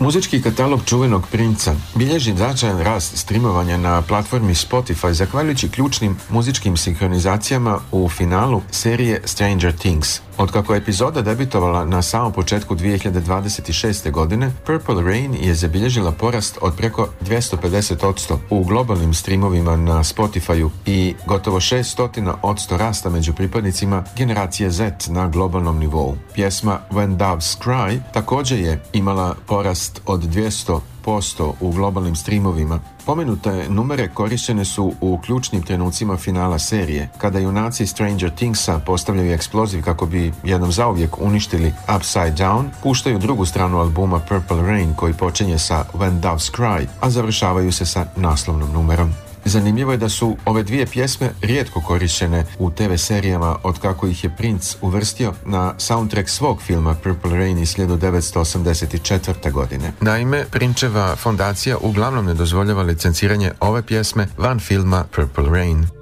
Muzički katalog čuvenog Princa bilježi značajan rast streamovanja na platformi Spotify zahvaljujući ključnim muzičkim sinhronizacijama u finalu serije Stranger Things. Otkako je epizoda debitovala na samom početku 2026. godine, Purple Rain je zabilježila porast od preko 250% u globalnim streamovima na Spotifyu i gotovo 600% rasta među pripadnicima generacije Z na globalnom nivou. Pjesma When Doves Cry također je imala porast od 200% u globalnim streamovima. Pomenute numere korištene su u ključnim trenucima finala serije, kada junaci Stranger Thingsa postavljaju eksploziv kako bi jednom zauvijek uništili Upside Down, puštaju drugu stranu albuma Purple Rain koji počinje sa When Doves Cry, a završavaju se sa naslovnom numerom. Zanimljivo je da su ove dvije pjesme rijetko korištene u TV serijama od kako ih je Prince uvrstio na soundtrack svog filma Purple Rain iz 1984. godine. Naime, Prinčeva fondacija uglavnom ne dozvoljava licenciranje ove pjesme van filma Purple Rain.